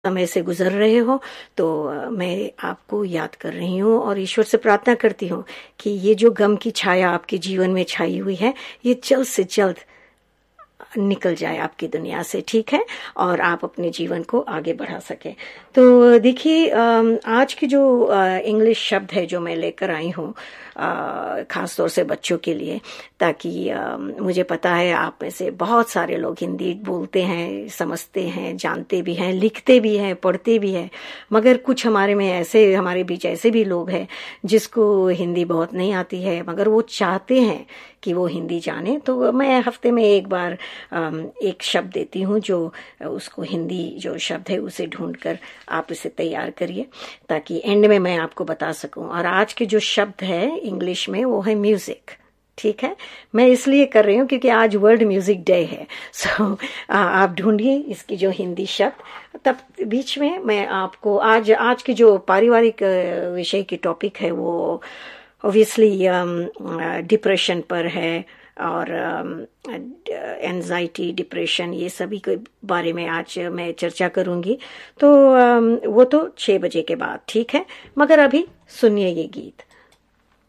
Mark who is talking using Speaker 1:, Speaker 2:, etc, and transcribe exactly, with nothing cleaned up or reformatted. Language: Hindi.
Speaker 1: समय से गुजर रहे हो तो अ, मैं आपको याद कर रही हूँ और ईश्वर से प्रार्थना करती हूँ कि ये जो गम की छाया आपके जीवन में छाई हुई है ये जल्द से जल्द निकल जाए आपकी दुनिया से, ठीक है, और आप अपने जीवन को आगे बढ़ा सके। तो देखिए, अम, आज की जो इंग्लिश शब्द है जो मैं लेकर आई हूँ खास तौर से बच्चों के लिए, ताकि अम, मुझे पता है आप में से बहुत सारे लोग हिंदी बोलते हैं, समझते हैं, जानते भी हैं, लिखते भी हैं, पढ़ते भी हैं, मगर कुछ हमारे में ऐसे हमारे बीच ऐसे भी लोग हैं जिसको हिंदी बहुत नहीं आती है, मगर वो चाहते हैं कि वो हिंदी जाने। तो मैं हफ्ते में एक बार एक शब्द देती हूँ, जो उसको हिंदी जो शब्द है उसे ढूंढकर आप इसे तैयार करिए ताकि एंड में मैं आपको बता सकूं। और आज के जो शब्द है इंग्लिश में वो है म्यूजिक, ठीक है। मैं इसलिए कर रही हूँ क्योंकि आज वर्ल्ड म्यूजिक डे है। सो so, आप ढूंढिए इसकी जो हिंदी शब्द। तब बीच में मैं आपको आज आज की जो पारिवारिक विषय की टॉपिक है वो ऑब्वियसली डिप्रेशन पर है, और एंजाइटी, डिप्रेशन, ये सभी के बारे में आज मैं चर्चा करूंगी। तो um, वो तो छह बजे के बाद, ठीक है, मगर अभी सुनिए ये गीत।